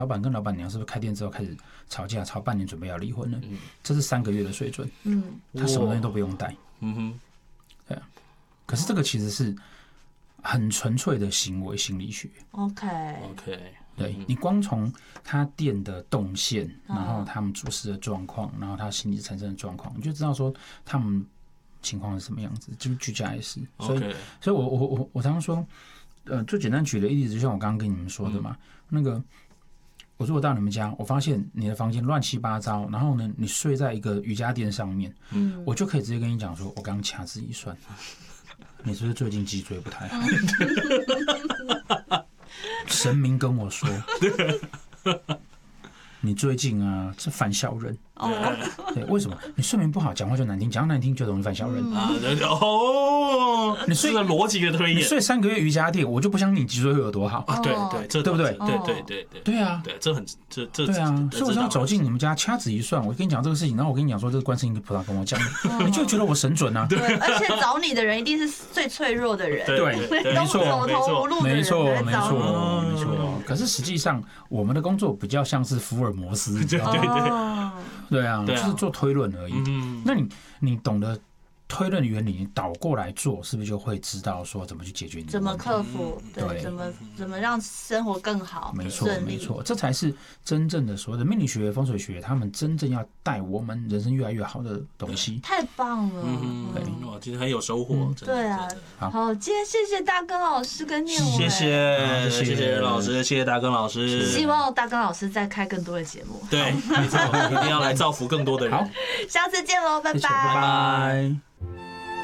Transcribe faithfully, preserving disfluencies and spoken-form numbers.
老板跟老板娘是不是开店之后开始吵架，吵半年准备要离婚了？嗯，这是三个月的水准。嗯，他什么东西都不用带。嗯哼，对啊。可是这个其实是很纯粹的行为心理学。 OK OK， 对你光从他店的动线，然后他们主事的状况，然后他心理产生的状况，你就知道说他们情况是什么样子，就是居家也是。所以， Okay. 所以我我我我常常说，呃，最简单举的例子，就像我刚刚跟你们说的嘛，嗯、那个。我如果到你们家，我发现你的房间乱七八糟，然后呢，你睡在一个瑜伽垫上面，嗯，我就可以直接跟你讲说，我刚掐指一算，你是不是最近脊椎不太好？神明跟我说，你最近啊是犯小人。对，为什么？你睡眠不好，讲话就难听，讲难听就容易犯小人。啊， 哦，你睡的逻辑的推演， 你睡三个月瑜伽垫，我就不相信你脊椎会有多好。 啊，对对，这对不对？ 对对对对， 对啊， 对，这很这这对啊，所以我要走进你们家，掐指一算，我跟你讲这个事情，然后我跟你讲说，这是观世音菩萨跟我讲的，你就觉得我神准啊。 对，而且找你的人一定是最脆弱的人， 对，没错， 走投无路的人， 没错，没错，没错。可是实际上，我们的工作比较像是福尔摩斯， 对对对。 对啊，就是做推论而已。嗯、那你你懂得推论原理，你倒过来做，是不是就会知道说怎么去解决你的问题？ 怎么克服？对，对怎么怎么让生活更好？ 没错，没错，这才是真正的所谓的命理学、风水学，他们真正要带我们人生越来越好的东西。 太棒了！ 嗯，哇，今天很有收获。嗯、 对啊，好，今天谢谢大根老师跟念伟， 谢谢谢谢老师，谢谢大根老师。 希望大根老师再开更多的节目。 对，没错，一定要来造福更多的人。 好，下次见喽，拜拜， 拜拜。